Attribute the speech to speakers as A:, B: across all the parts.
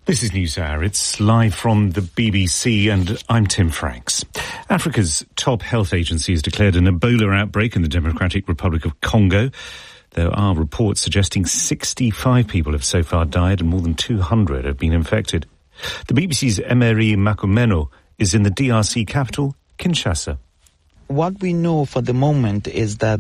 A: This is NewsHour. It's live from the BBC and I'm Tim Franks. Africa's top health agency has declared an Ebola outbreak in the Democratic Republic of Congo. There are reports suggesting 65 people have so far died and more than 200 have been infected. The BBC's Emery Makumeno is in the DRC capital, Kinshasa.
B: What we know for the moment is that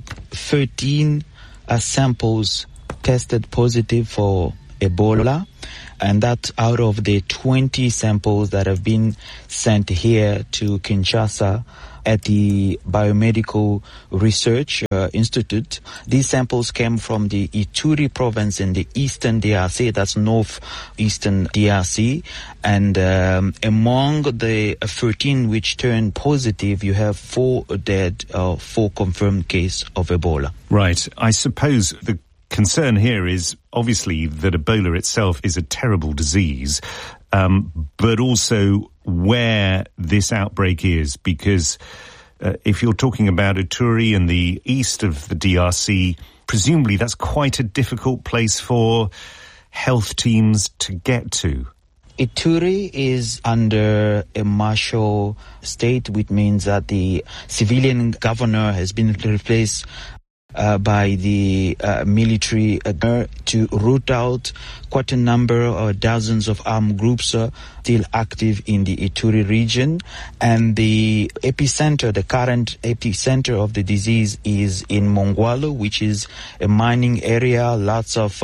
B: 13 samples tested positive for Ebola, and that's out of the 20 samples that have been sent here to Kinshasa at the Biomedical Research Institute. These samples came from the Ituri province in the eastern DRC, that's northeastern DRC. And among the 13 which turned positive, you have 4 dead, 4 confirmed cases of Ebola.
A: Right. I suppose the concern here is obviously that Ebola itself is a terrible disease, but also where this outbreak is, because if you're talking about Ituri in the east of the DRC, presumably that's quite a difficult place for health teams to get to.
B: Ituri is under a martial state, which means that the civilian governor has been replaced by the military to root out quite a number or dozens of armed groups still active in the Ituri region. And the epicenter, the current epicenter of the disease is in Mongwalo, which is a mining area, lots of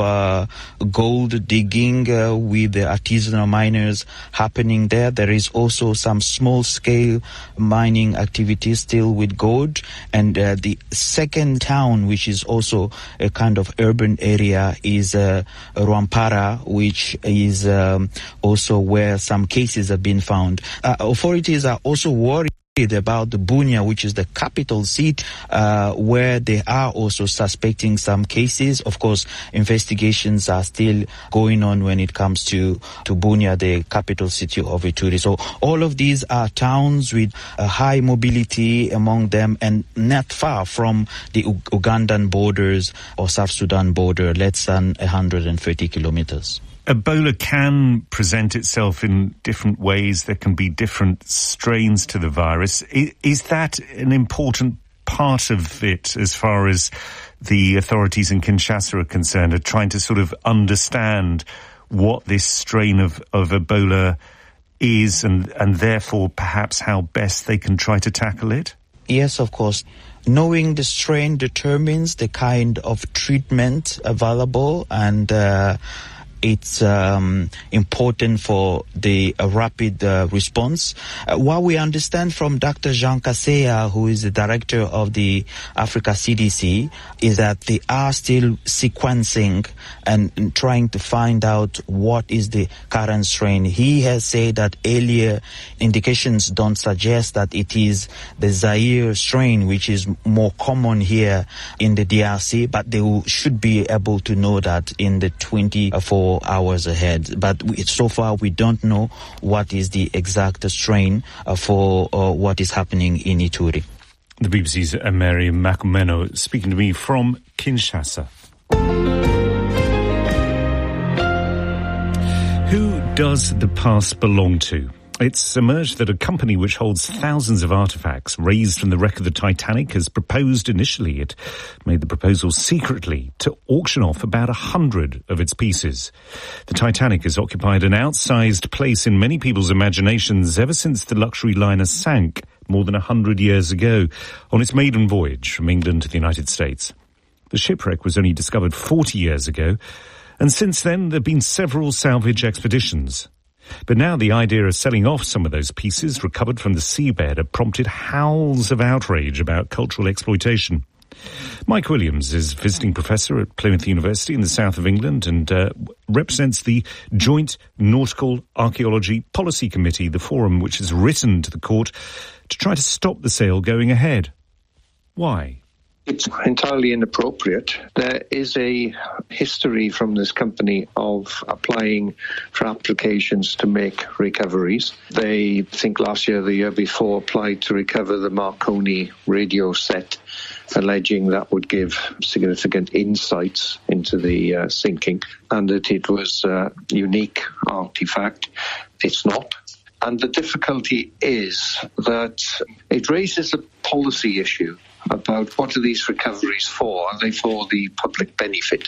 B: gold digging with the artisanal miners happening there. There is also some small-scale mining activities still with gold. And the second town, which is also a kind of urban area, is Rwampara, which is also where some cases have been found. Authorities are also worried about the Bunia, which is the capital seat, where they are also suspecting some cases. Of course, investigations are still going on when it comes to Bunia, the capital city of Ituri. So all of these are towns with a high mobility among them and not far from the Ugandan borders or South Sudan border, less than 130 kilometers.
A: Ebola can present itself in different ways. There can be different strains to the virus. Is that an important part of it as far as the authorities in Kinshasa are concerned, are trying to sort of understand what this strain of Ebola is and therefore perhaps how best they can try to tackle it?
B: Yes, of course. Knowing the strain determines the kind of treatment available, and it's important for the rapid response. What we understand from Dr. Jean Kaseya, who is the director of the Africa CDC, is that they are still sequencing and trying to find out what is the current strain. He has said that earlier indications don't suggest that it is the Zaire strain, which is more common here in the DRC, but they should be able to know that in the 24 hours ahead. But so far we don't know what is the exact strain for what is happening in Ituri.
A: The BBC's Emery Makumeno speaking to me from Kinshasa. Who does the past belong to? It's emerged that a company which holds thousands of artefacts raised from the wreck of the Titanic has proposed initially. It made the proposal secretly to auction off about 100 of its pieces. The Titanic has occupied an outsized place in many people's imaginations ever since the luxury liner sank more than 100 years ago on its maiden voyage from England to the United States. The shipwreck was only discovered 40 years ago, and since then there have been several salvage expeditions. But now the idea of selling off some of those pieces recovered from the seabed have prompted howls of outrage about cultural exploitation. Mike Williams is visiting professor at Plymouth University in the south of England and represents the Joint Nautical Archaeology Policy Committee, the forum which has written to the court to try to stop the sale going ahead. Why?
C: It's entirely inappropriate. There is a history from this company of applying for applications to make recoveries. They, I think last year, the year before, applied to recover the Marconi radio set alleging that would give significant insights into the sinking and that it was a unique artifact. It's not. And the difficulty is that it raises a policy issue about what are these recoveries for? Are they for the public benefit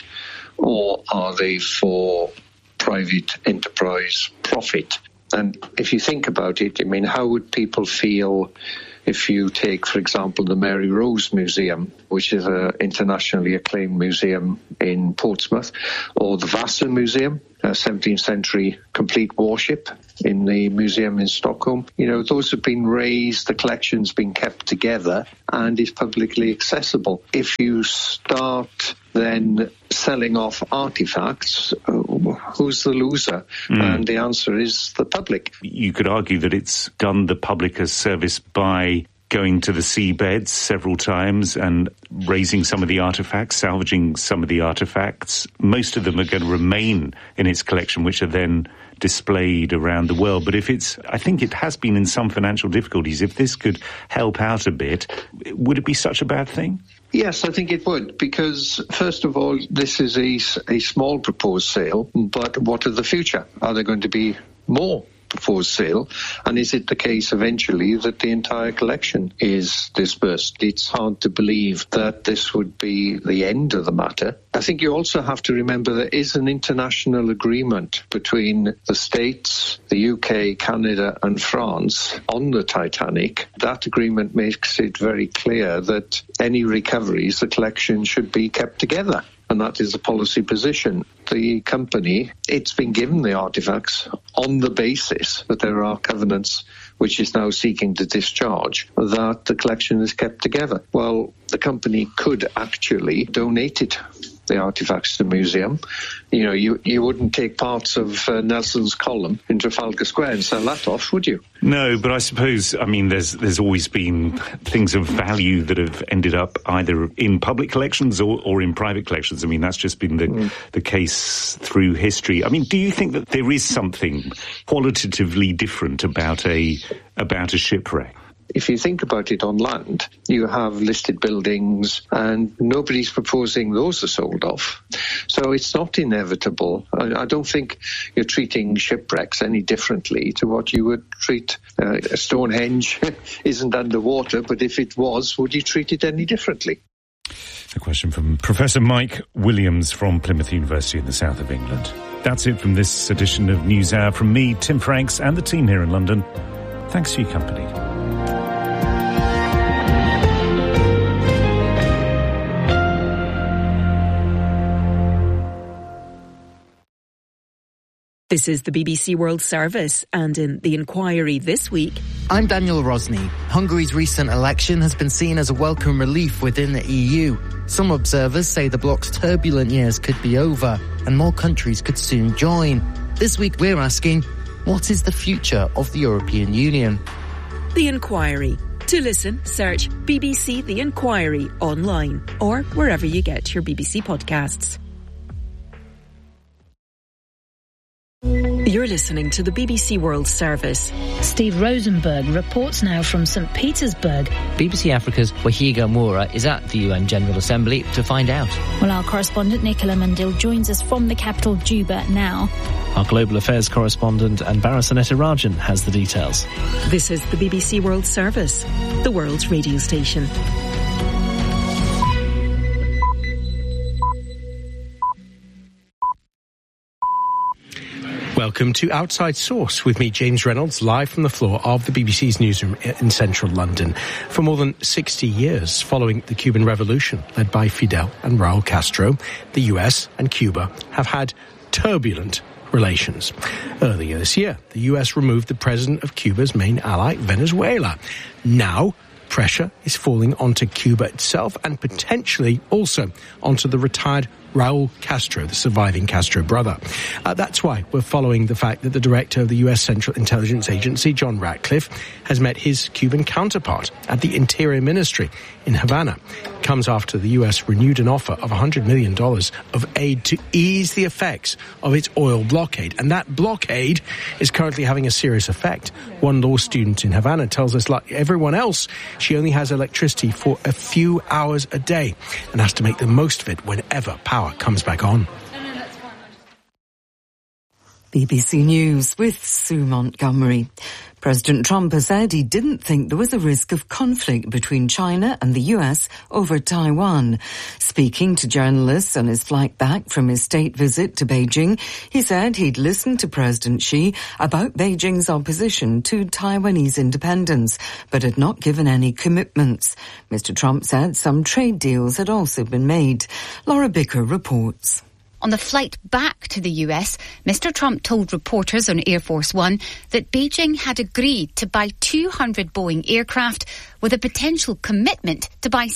C: or are they for private enterprise profit? And if you think about it, I mean, how would people feel if you take, for example, the Mary Rose Museum, which is an internationally acclaimed museum in Portsmouth, or the Vasa Museum, a 17th century complete warship in the museum in Stockholm. You know, those have been raised, the collection's been kept together and is publicly accessible. If you start then selling off artifacts, who's the loser? And the answer is the public.
A: You could argue that it's done the public a service by going to the seabeds several times and raising some of the artifacts, salvaging some of the artifacts. Most of them are going to remain in its collection, which are then displayed around the world. But I think it has been in some financial difficulties. If this could help out a bit, would it be such a bad thing?
C: Yes, I think it would, because first of all, this is a small proposed sale, but what of the future? Are there going to be more proposed sale? And is it the case eventually that the entire collection is dispersed? It's hard to believe that this would be the end of the matter. I think you also have to remember there is an international agreement between the States, the UK, Canada and France on the Titanic. That agreement makes it very clear that any recoveries, the collection should be kept together. And that is the policy position. The company, it's been given the artifacts on the basis that there are covenants which is now seeking to discharge, that the collection is kept together. Well, the company could actually donate it, the artifacts, to the museum. You know, you wouldn't take parts of Nelson's column in Trafalgar Square and sell that off, would you?
A: No, but I suppose, I mean, there's always been things of value that have ended up either in public collections or in private collections. I mean, that's just been the case through history. I mean, do you think that there is something qualitatively different about a shipwreck?
C: If you think about it on land, you have listed buildings and nobody's proposing those are sold off. So it's not inevitable. I don't think you're treating shipwrecks any differently to what you would treat Stonehenge isn't underwater, but if it was, would you treat it any differently?
A: A question from Professor Mike Williams from Plymouth University in the south of England. That's it from this edition of NewsHour. From me, Tim Franks, and the team here in London. Thanks for your company.
D: This is the BBC World Service, and in The Inquiry this week...
E: I'm Daniel Rosny. Hungary's recent election has been seen as a welcome relief within the EU. Some observers say the bloc's turbulent years could be over, and more countries could soon join. This week we're asking, what is the future of the European Union?
D: The Inquiry. To listen, search BBC The Inquiry online, or wherever you get your BBC podcasts. You're listening to the BBC World Service.
F: Steve Rosenberg reports now from St. Petersburg.
G: BBC Africa's Wahiga Moura is at the UN General Assembly to find out.
H: Well, our correspondent Nicola Mundil joins us from the capital, Juba, now.
I: Our global affairs correspondent Anbara Sanetarajan has the details.
D: This is the BBC World Service, the world's radio station.
J: Welcome to Outside Source with me, James Reynolds, live from the floor of the BBC's newsroom in central London. For more than 60 years following the Cuban Revolution, led by Fidel and Raul Castro, the US and Cuba have had turbulent relations. Earlier this year, the US removed the president of Cuba's main ally, Venezuela. Now, pressure is falling onto Cuba itself and potentially also onto the retired Raul Castro, the surviving Castro brother. That's why we're following the fact that the director of the U.S. Central Intelligence Agency, John Ratcliffe, has met his Cuban counterpart at the Interior Ministry in Havana. It comes after the U.S. renewed an offer of $100 million of aid to ease the effects of its oil blockade. And that blockade is currently having a serious effect. One law student in Havana tells us, like everyone else, she only has electricity for a few hours a day and has to make the most of it whenever power comes back on.
K: BBC News with Sue Montgomery. President Trump has said he didn't think there was a risk of conflict between China and the US over Taiwan. Speaking to journalists on his flight back from his state visit to Beijing, he said he'd listened to President Xi about Beijing's opposition to Taiwanese independence, but had not given any commitments. Mr. Trump said some trade deals had also been made. Laura Bicker reports.
L: On the flight back to the US, Mr. Trump told reporters on Air Force One that Beijing had agreed to buy 200 Boeing aircraft with a potential commitment to buy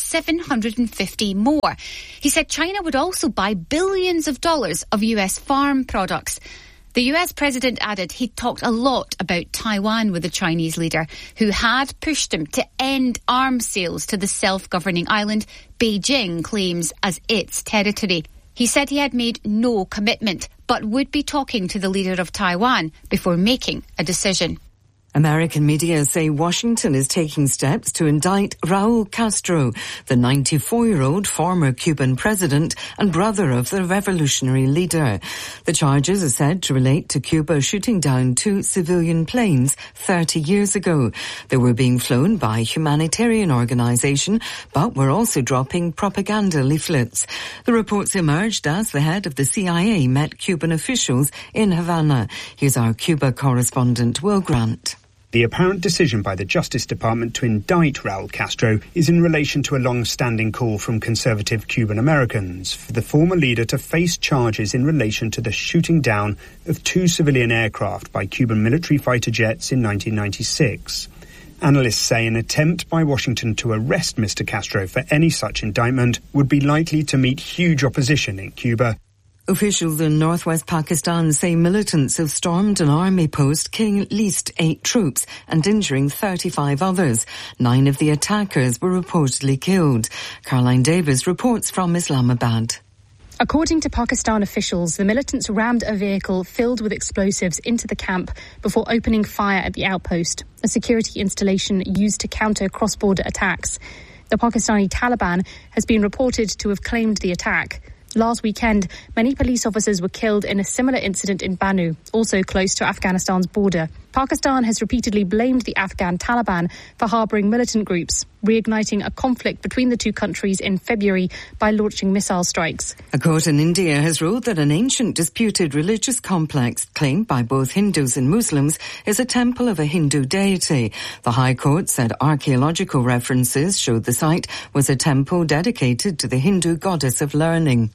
L: 750 more. He said China would also buy billions of dollars of US farm products. The US president added he'd talked a lot about Taiwan with the Chinese leader, who had pushed him to end arms sales to the self-governing island Beijing claims as its territory. He said he had made no commitment, but would be talking to the leader of Taiwan before making a decision.
K: American media say Washington is taking steps to indict Raul Castro, the 94-year-old former Cuban president and brother of the revolutionary leader. The charges are said to relate to Cuba shooting down 2 civilian planes 30 years ago. They were being flown by a humanitarian organization, but were also dropping propaganda leaflets. The reports emerged as the head of the CIA met Cuban officials in Havana. Here's our Cuba correspondent, Will Grant.
M: The apparent decision by the Justice Department to indict Raul Castro is in relation to a long-standing call from conservative Cuban Americans for the former leader to face charges in relation to the shooting down of 2 civilian aircraft by Cuban military fighter jets in 1996. Analysts say an attempt by Washington to arrest Mr. Castro for any such indictment would be likely to meet huge opposition in Cuba.
K: Officials in northwest Pakistan say militants have stormed an army post, killing at least 8 troops and injuring 35 others. 9 of the attackers were reportedly killed. Caroline Davis reports from Islamabad.
N: According to Pakistan officials, the militants rammed a vehicle filled with explosives into the camp before opening fire at the outpost, a security installation used to counter cross-border attacks. The Pakistani Taliban has been reported to have claimed the attack. Last weekend, many police officers were killed in a similar incident in Banu, also close to Afghanistan's border. Pakistan has repeatedly blamed the Afghan Taliban for harbouring militant groups, reigniting a conflict between the two countries in February by launching missile strikes.
K: A court in India has ruled that an ancient disputed religious complex claimed by both Hindus and Muslims is a temple of a Hindu deity. The High Court said archaeological references showed the site was a temple dedicated to the Hindu goddess of learning.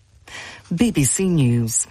K: BBC News.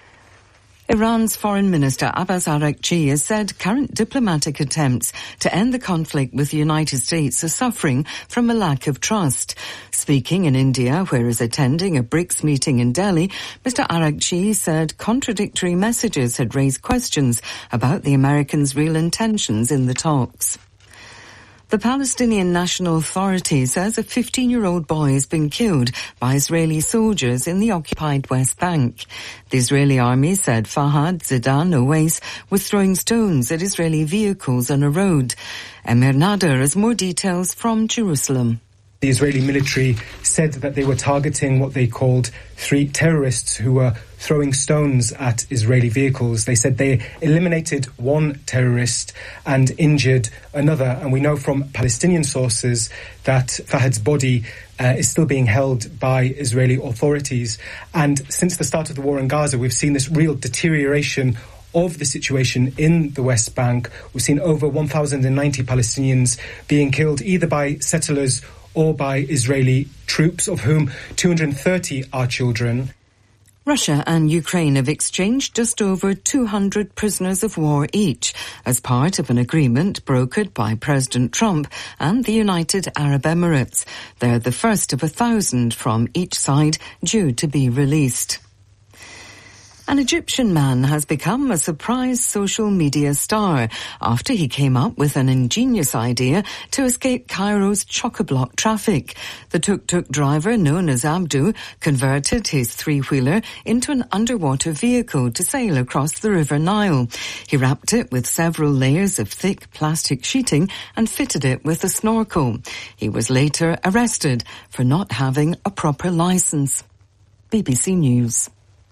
K: Iran's Foreign Minister Abbas Araghchi has said current diplomatic attempts to end the conflict with the United States are suffering from a lack of trust. Speaking in India, where he's attending a BRICS meeting in Delhi, Mr. Araghchi said contradictory messages had raised questions about the Americans' real intentions in the talks. The Palestinian National Authority says a 15-year-old boy has been killed by Israeli soldiers in the occupied West Bank. The Israeli army said Fahad Zidan Owais was throwing stones at Israeli vehicles on a road. Emir Nader has more details from Jerusalem.
O: The Israeli military said that they were targeting what they called 3 terrorists who were throwing stones at Israeli vehicles. They said they eliminated 1 terrorist and injured another. And we know from Palestinian sources that Fahad's body is still being held by Israeli authorities. And since the start of the war in Gaza, we've seen this real deterioration of the situation in the West Bank. We've seen over 1,090 Palestinians being killed either by settlers or by Israeli troops, of whom 230 are children.
K: Russia and Ukraine have exchanged just over 200 prisoners of war each as part of an agreement brokered by President Trump and the United Arab Emirates. They're the first of 1,000 from each side due to be released. An Egyptian man has become a surprise social media star after he came up with an ingenious idea to escape Cairo's chock-a-block traffic. The tuk-tuk driver, known as Abdu, converted his three-wheeler into an underwater vehicle to sail across the River Nile. He wrapped it with several layers of thick plastic sheeting and fitted it with a snorkel. He was later arrested for not having a proper licence. BBC News.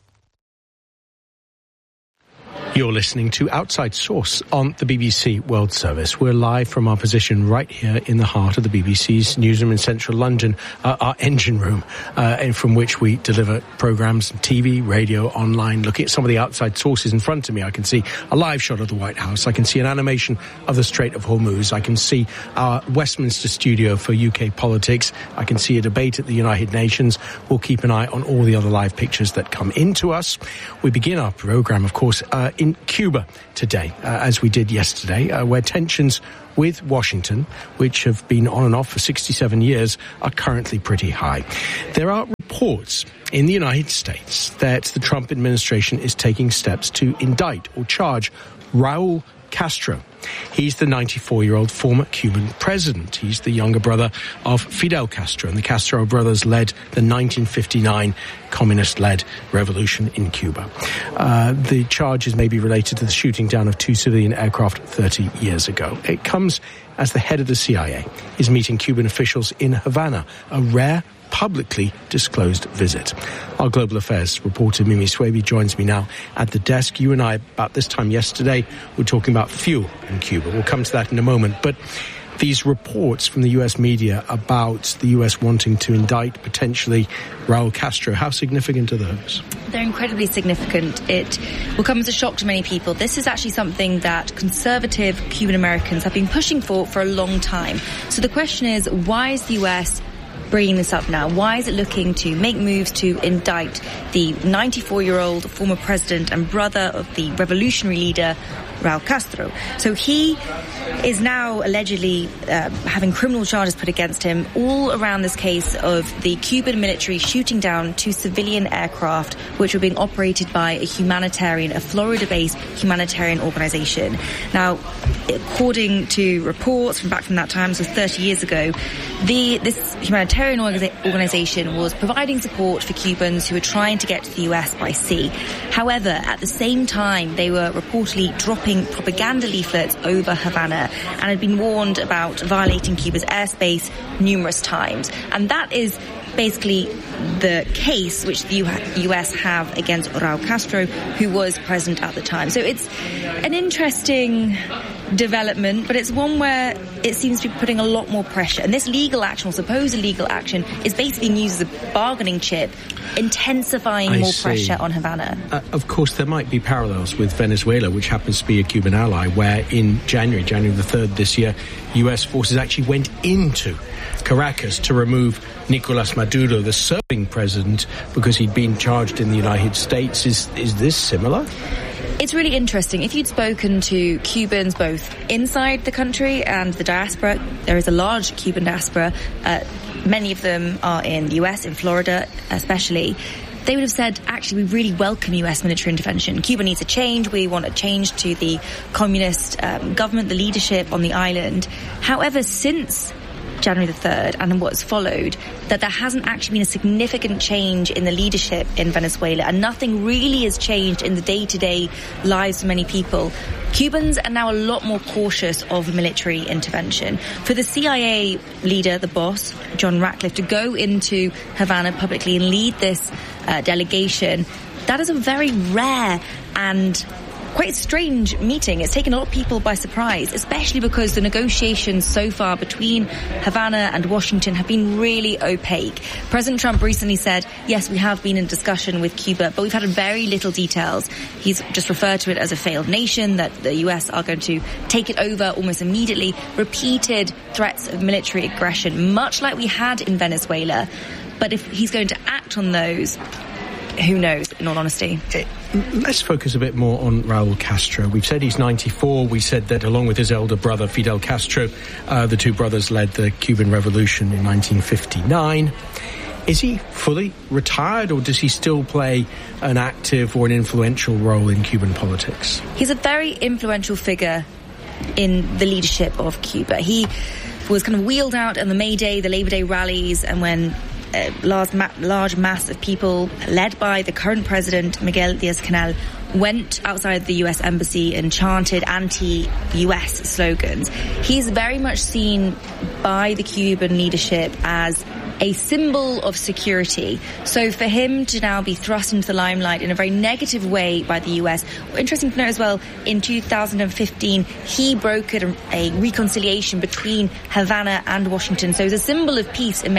J: You're listening to Outside Source on the BBC World Service. We're live from our position right here in the heart of the BBC's newsroom in central London, our engine room, from which we deliver programmes, TV, radio, online. Looking at some of the outside sources in front of me, I can see a live shot of the White House. I can see an animation of the Strait of Hormuz. I can see our Westminster studio for UK politics. I can see a debate at the United Nations. We'll keep an eye on all the other live pictures that come into us. We begin our programme, of course, in Cuba today, as we did yesterday, where tensions with Washington, which have been on and off for 67 years, are currently pretty high. There are reports in the United States that the Trump administration is taking steps to indict or charge Raul Castro. He's the 94-year-old former Cuban president. He's the younger brother of Fidel Castro, and the Castro brothers led the 1959 communist-led revolution in Cuba. The charges may be related to the shooting down of 2 civilian aircraft 30 years ago. It comes as the head of the CIA is meeting Cuban officials in Havana, a rare publicly disclosed visit. Our global affairs reporter Mimi Swaby joins me now at the desk. You and I, about this time yesterday, were talking about fuel in Cuba. We'll come to that in a moment. But these reports from the US media about the US wanting to indict potentially Raul Castro, how significant are those?
P: They're incredibly significant. It will come as a shock to many people. This is actually something that conservative Cuban Americans have been pushing for a long time. So the question is, why is the US bringing this up now? Why is it looking to make moves to indict the 94-year-old former president and brother of the revolutionary leader, Raul Castro? So he is now allegedly having criminal charges put against him all around this case of the Cuban military shooting down 2 civilian aircraft which were being operated by a Florida-based humanitarian organization. Now, according to reports from back from that time, so 30 years ago, this humanitarian organization was providing support for Cubans who were trying to get to the US by sea. However, at the same time, they were reportedly dropping propaganda leaflets over Havana and had been warned about violating Cuba's airspace numerous times. And that is basically the case which the US have against Raul Castro, who was president at the time. So it's an interesting development, but it's one where it seems to be putting a lot more pressure. And this legal action, or supposed legal action, is basically being used as a bargaining chip, intensifying more pressure on Havana.
J: Of course, there might be parallels with Venezuela, which happens to be a Cuban ally, where in January the 3rd this year, US forces actually went into Caracas to remove Nicolas Maduro, the serving president, because he'd been charged in the United States. Is this similar?
P: It's really interesting. If you'd spoken to Cubans both inside the country and the diaspora, there is a large Cuban diaspora. Many of them are in the US, in Florida especially. They would have said, actually, we really welcome US military intervention. Cuba needs a change. We want a change to the communist government, the leadership on the island. However, since January the 3rd and what's followed, that there hasn't actually been a significant change in the leadership in Venezuela, and nothing really has changed in the day-to-day lives of many people. Cubans are now a lot more cautious of military intervention. For the CIA leader, the boss, John Ratcliffe, to go into Havana publicly and lead this delegation, that is a very rare and quite strange meeting. It's taken a lot of people by surprise, especially because the negotiations so far between Havana and Washington have been really opaque. President Trump recently said, yes, we have been in discussion with Cuba, but we've had very little details. He's just referred to it as a failed nation, that the US are going to take it over almost immediately. Repeated threats of military aggression, much like we had in Venezuela. But if he's going to act on those, who knows, in all honesty.
J: Let's focus a bit more on Raul Castro. We've said he's 94. We said that along with his elder brother, Fidel Castro, the two brothers led the Cuban Revolution in 1959. Is he fully retired, or does he still play an active or an influential role in Cuban politics?
P: He's a very influential figure in the leadership of Cuba. He was kind of wheeled out on the May Day, the Labor Day rallies, and when a large mass of people, led by the current president, Miguel Díaz-Canel, went outside the US embassy and chanted anti-US slogans. He's very much seen by the Cuban leadership as a symbol of security. So for him to now be thrust into the limelight in a very negative way by the US, interesting to note as well, in 2015, he brokered a reconciliation between Havana and Washington. So it's a symbol of peace in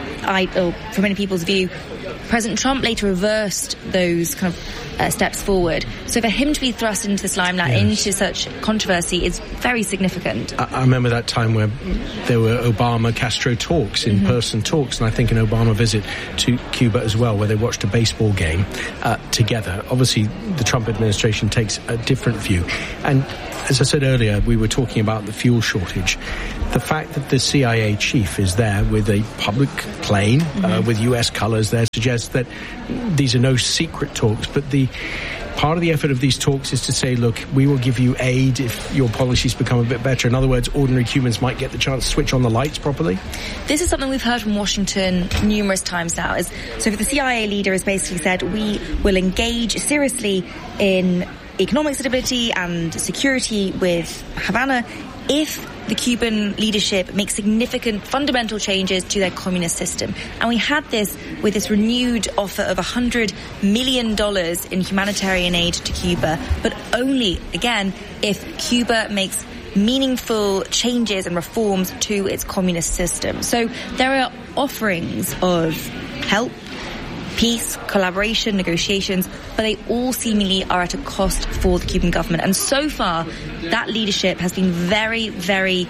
P: from many people's view. President Trump later reversed those kind of steps forward. So for him to be thrust into this limelight, into such controversy, is very significant.
J: I remember that time where there were Obama-Castro talks, in-person talks, and I think an Obama visit to Cuba as well, where they watched a baseball game together. Obviously, the Trump administration takes a different view. And as I said earlier, we were talking about the fuel shortage. The fact that the CIA chief is there with a public plane with US colours there suggests that these are no secret talks, but the part of the effort of these talks is to say, look, we will give you aid if your policies become a bit better. In other words, ordinary Cubans might get the chance to switch on the lights properly.
P: This is something we've heard from Washington numerous times now. So the CIA leader has basically said, we will engage seriously in economic stability and security with Havana if the Cuban leadership makes significant fundamental changes to their communist system. And we had this with this renewed offer of $100 million in humanitarian aid to Cuba, but only, again, if Cuba makes meaningful changes and reforms to its communist system. So there are offerings of help, peace, collaboration, negotiations, but they all seemingly are at a cost for the Cuban government. And so far, that leadership has been very, very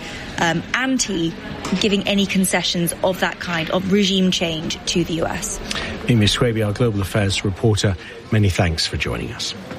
P: anti giving any concessions of that kind of regime change to the US.
J: Mimi Swaby, our Global Affairs reporter, many thanks for joining us.